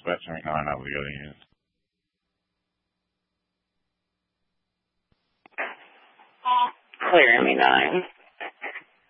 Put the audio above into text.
sweatshirt on over your ears. Clear me 9.